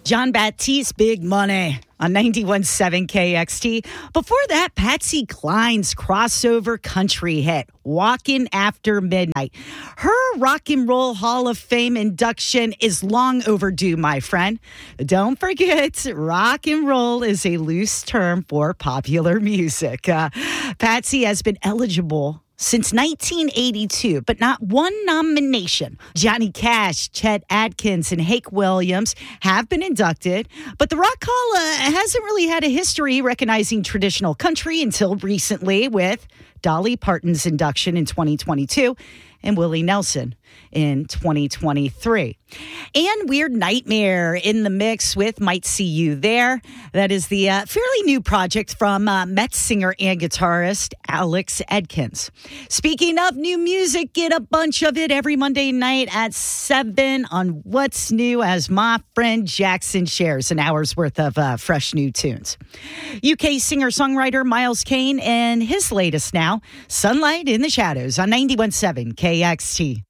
John Baptiste, Big Money on 91.7 KXT. Before that, Patsy Cline's crossover country hit, Walking After Midnight. Her Rock and Roll Hall of Fame induction is long overdue, my friend. Don't forget, rock and roll is a loose term for popular music. Patsy has been eligible since 1982, but not one nomination. Johnny Cash, Chet Atkins, and Hank Williams have been inducted, but the Rock Hall hasn't really had a history recognizing traditional country until recently, with Dolly Parton's induction in 2022 and Willie Nelson in 2023. And Weird Nightmare in the mix with Might See You There. That is the fairly new project from Mets singer and guitarist Alex Edkins. Speaking of new music, get a bunch of it every Monday night at 7 on What's New as my friend Jackson shares an hour's worth of fresh new tunes. UK singer-songwriter Miles Kane and his latest now, Sunlight in the Shadows on 91.7 KXT.